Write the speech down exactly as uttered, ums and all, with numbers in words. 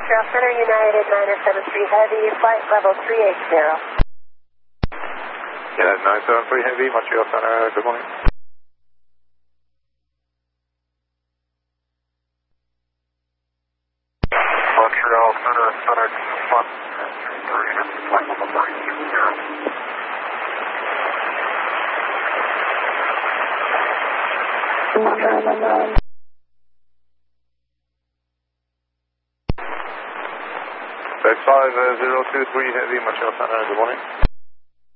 Montreal Center, United nine seven three Heavy, flight level three eight zero. United nine seven three Heavy, Montreal Center, good morning. Montreal Center, Center one three three, flight level three eight zero. five zero two three Heavy, Montreal Center, good morning.